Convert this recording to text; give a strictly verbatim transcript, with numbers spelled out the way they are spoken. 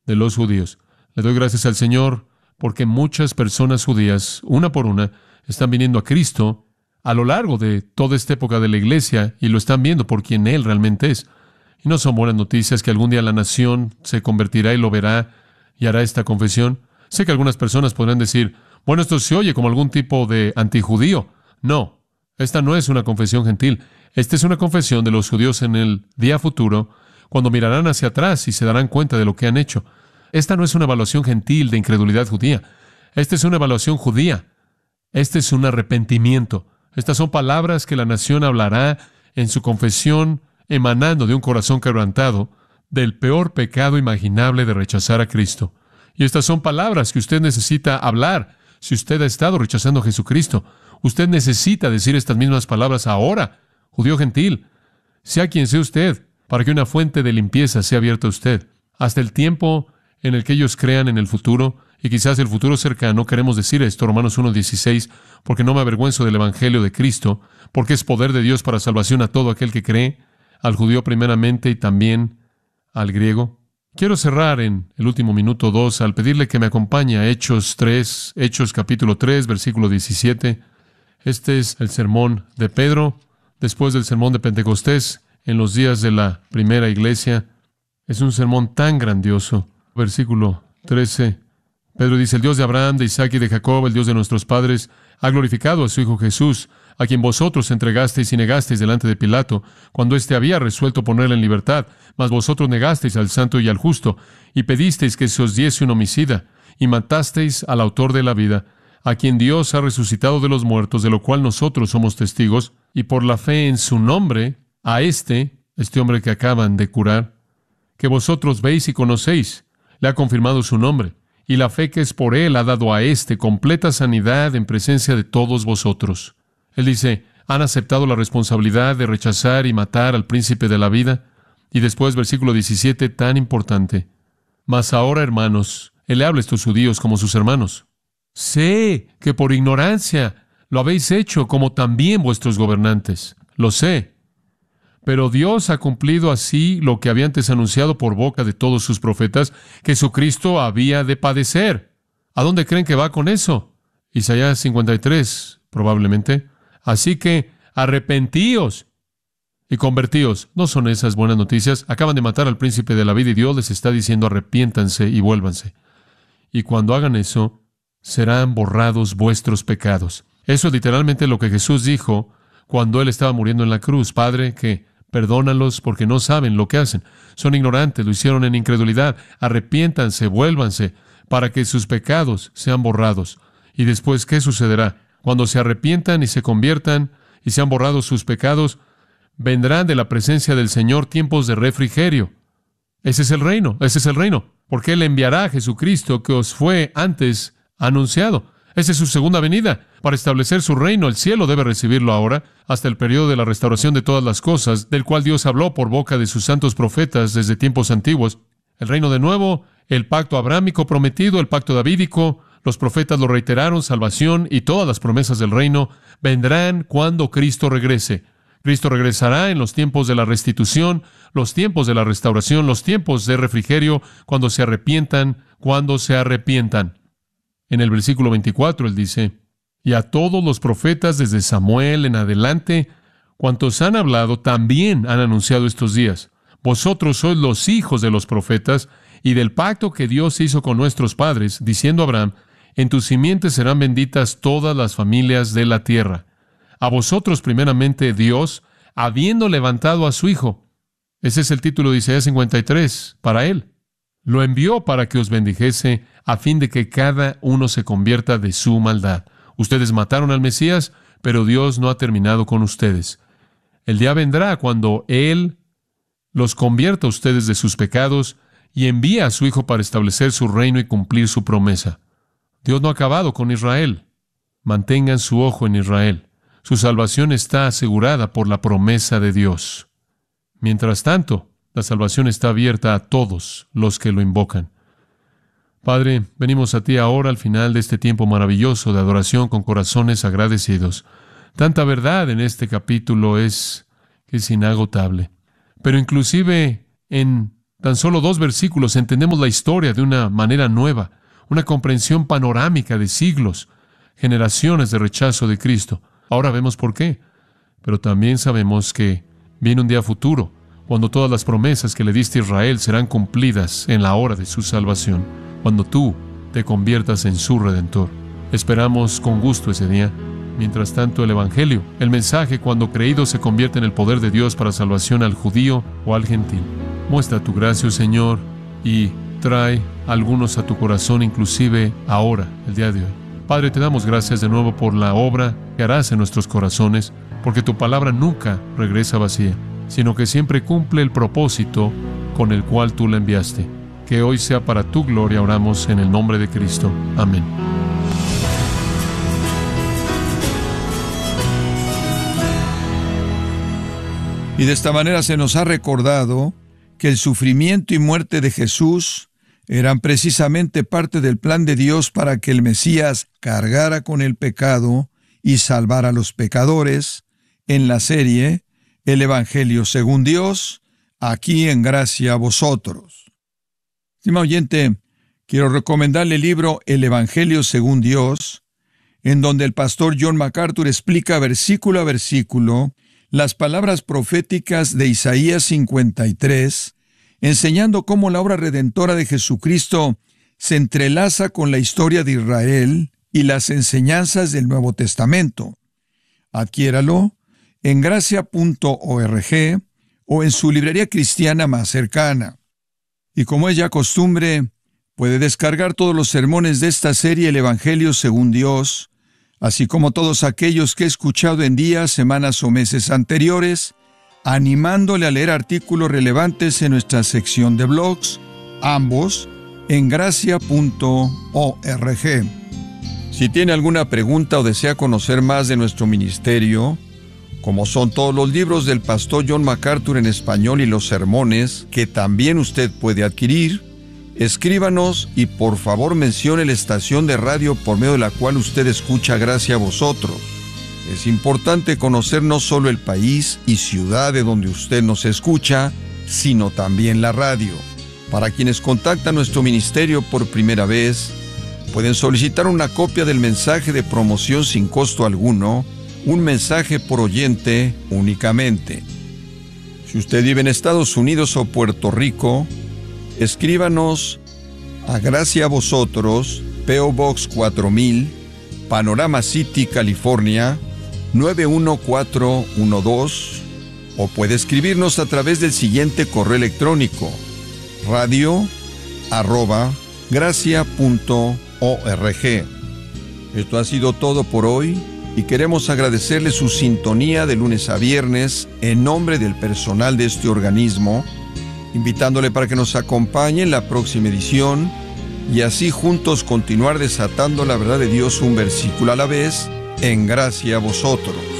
de los judíos. Le doy gracias al Señor porque muchas personas judías, una por una, están viniendo a Cristo a lo largo de toda esta época de la iglesia y lo están viendo por quien Él realmente es. Y no son buenas noticias que algún día la nación se convertirá y lo verá y hará esta confesión. Sé que algunas personas podrán decir, bueno, esto se oye como algún tipo de antijudío. No, esta no es una confesión gentil. Esta es una confesión de los judíos en el día futuro, cuando mirarán hacia atrás y se darán cuenta de lo que han hecho. Esta no es una evaluación gentil de incredulidad judía. Esta es una evaluación judía. Este es un arrepentimiento. Estas son palabras que la nación hablará en su confesión, emanando de un corazón quebrantado del peor pecado imaginable de rechazar a Cristo. Y estas son palabras que usted necesita hablar si usted ha estado rechazando a Jesucristo. Usted necesita decir estas mismas palabras ahora, judío gentil, sea quien sea usted, para que una fuente de limpieza sea abierta a usted. Hasta el tiempo en el que ellos crean en el futuro, y quizás el futuro cercano, queremos decir esto, Romanos uno dieciséis, porque no me avergüenzo del Evangelio de Cristo, porque es poder de Dios para salvación a todo aquel que cree, al judío primeramente y también al griego. Quiero cerrar en el último minuto dos al pedirle que me acompañe a Hechos tres, Hechos capítulo tres, versículo diecisiete. Este es el sermón de Pedro, después del sermón de Pentecostés, en los días de la primera iglesia. Es un sermón tan grandioso. Versículo trece. Pedro dice, el Dios de Abraham, de Isaac y de Jacob, el Dios de nuestros padres, ha glorificado a su Hijo Jesús, a quien vosotros entregasteis y negasteis delante de Pilato, cuando éste había resuelto ponerle en libertad, mas vosotros negasteis al santo y al justo, y pedisteis que se os diese un homicida, y matasteis al autor de la vida, a quien Dios ha resucitado de los muertos, de lo cual nosotros somos testigos, y por la fe en su nombre, a este, este hombre que acaban de curar, que vosotros veis y conocéis, le ha confirmado su nombre, y la fe que es por él ha dado a éste completa sanidad en presencia de todos vosotros. Él dice, han aceptado la responsabilidad de rechazar y matar al príncipe de la vida. Y después, versículo diecisiete, tan importante. Mas ahora, hermanos, él le habla a estos judíos como sus hermanos. Sé que por ignorancia lo habéis hecho como también vuestros gobernantes. Lo sé. Pero Dios ha cumplido así lo que había antes anunciado por boca de todos sus profetas, que su Cristo había de padecer. ¿A dónde creen que va con eso? Isaías cincuenta y tres, probablemente. Así que arrepentíos y convertíos. ¿No son esas buenas noticias? Acaban de matar al príncipe de la vida y Dios les está diciendo arrepiéntanse y vuélvanse. Y cuando hagan eso, serán borrados vuestros pecados. Eso es literalmente lo que Jesús dijo cuando Él estaba muriendo en la cruz. Padre, que perdónalos porque no saben lo que hacen. Son ignorantes, lo hicieron en incredulidad. Arrepiéntanse, vuélvanse, para que sus pecados sean borrados. Y después, ¿qué sucederá? Cuando se arrepientan y se conviertan y sean borrados sus pecados, vendrán de la presencia del Señor tiempos de refrigerio. Ese es el reino, ese es el reino. Porque Él enviará a Jesucristo que os fue antes anunciado. Esa es su segunda venida, para establecer su reino. El cielo debe recibirlo ahora, hasta el periodo de la restauración de todas las cosas, del cual Dios habló por boca de sus santos profetas desde tiempos antiguos. El reino de nuevo, el pacto abrámico prometido, el pacto davídico, los profetas lo reiteraron, salvación y todas las promesas del reino vendrán cuando Cristo regrese. Cristo regresará en los tiempos de la restitución, los tiempos de la restauración, los tiempos de refrigerio, cuando se arrepientan, cuando se arrepientan. En el versículo veinticuatro, Él dice, y a todos los profetas desde Samuel en adelante, cuantos han hablado, también han anunciado estos días. Vosotros sois los hijos de los profetas y del pacto que Dios hizo con nuestros padres, diciendo a Abraham, en tus simientes serán benditas todas las familias de la tierra. A vosotros primeramente Dios, habiendo levantado a su Hijo. Ese es el título de Isaías cincuenta y tres, para Él. Lo envió para que os bendijese, a fin de que cada uno se convierta de su maldad. Ustedes mataron al Mesías, pero Dios no ha terminado con ustedes. El día vendrá cuando Él los convierta a ustedes de sus pecados y envía a su Hijo para establecer su reino y cumplir su promesa. Dios no ha acabado con Israel. Mantengan su ojo en Israel. Su salvación está asegurada por la promesa de Dios. Mientras tanto, la salvación está abierta a todos los que lo invocan. Padre, venimos a ti ahora al final de este tiempo maravilloso de adoración con corazones agradecidos. Tanta verdad en este capítulo es que es inagotable. Pero inclusive en tan solo dos versículos entendemos la historia de una manera nueva, una comprensión panorámica de siglos, generaciones de rechazo de Cristo. Ahora vemos por qué, pero también sabemos que viene un día futuro, cuando todas las promesas que le diste a Israel serán cumplidas en la hora de su salvación, cuando tú te conviertas en su Redentor. Esperamos con gusto ese día. Mientras tanto, el Evangelio, el mensaje cuando creído se convierte en el poder de Dios para salvación al judío o al gentil. Muestra tu gracia, Señor, y trae algunos a tu corazón, inclusive ahora, el día de hoy. Padre, te damos gracias de nuevo por la obra que harás en nuestros corazones, porque tu palabra nunca regresa vacía, sino que siempre cumple el propósito con el cual tú la enviaste. Que hoy sea para tu gloria, oramos en el nombre de Cristo. Amén. Y de esta manera se nos ha recordado que el sufrimiento y muerte de Jesús eran precisamente parte del plan de Dios para que el Mesías cargara con el pecado y salvara a los pecadores en la serie El Evangelio según Dios, aquí en Gracia a Vosotros. Estimado oyente, quiero recomendarle el libro El Evangelio según Dios, en donde el pastor John MacArthur explica versículo a versículo las palabras proféticas de Isaías cincuenta y tres, enseñando cómo la obra redentora de Jesucristo se entrelaza con la historia de Israel y las enseñanzas del Nuevo Testamento. Adquiéralo en gracia punto org o en su librería cristiana más cercana. Y como es ya costumbre, puede descargar todos los sermones de esta serie El Evangelio según Dios, así como todos aquellos que he escuchado en días, semanas o meses anteriores, animándole a leer artículos relevantes en nuestra sección de blogs, ambos en gracia punto org. Si tiene alguna pregunta o desea conocer más de nuestro ministerio, como son todos los libros del pastor John MacArthur en español y los sermones que también usted puede adquirir, escríbanos y por favor mencione la estación de radio por medio de la cual usted escucha Gracia a Vosotros. Es importante conocer no solo el país y ciudad de donde usted nos escucha, sino también la radio. Para quienes contactan nuestro ministerio por primera vez, pueden solicitar una copia del mensaje de promoción sin costo alguno, un mensaje por oyente únicamente. Si usted vive en Estados Unidos o Puerto Rico, escríbanos a Gracia a Vosotros, P O Box cuatro mil, Panorama City, California, nueve uno cuatro uno dos, o puede escribirnos a través del siguiente correo electrónico, radio arroba gracia punto org. Esto ha sido todo por hoy y queremos agradecerle su sintonía de lunes a viernes en nombre del personal de este organismo, invitándole para que nos acompañe en la próxima edición y así juntos continuar desatando la verdad de Dios un versículo a la vez en Gracia a Vosotros.